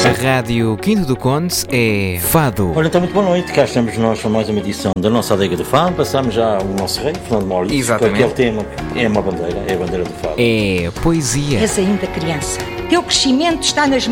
A Rádio Quinto do Conde é Fado. Ora, então, muito boa noite. Cá estamos nós para mais uma edição da nossa Adega do Fado. Passamos já o nosso rei, Fernando Maurício. Exatamente. Com aquele tema é uma bandeira, é a bandeira do Fado. É poesia. És ainda criança. Teu crescimento está nas